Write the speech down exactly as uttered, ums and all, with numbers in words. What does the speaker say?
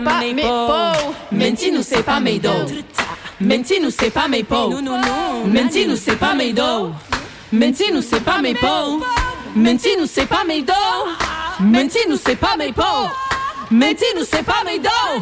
pas mes peaux. Menti-nous, c'est pas mes dos. Menti-nous, c'est pas mes peaux. Menti-nous, c'est pas mes dos. Menti-nous, c'est pas mes peaux. Menti-nous, c'est pas mes dos. Menti-nous, c'est pas mes peaux. Menti-nous, c'est pas mes dos.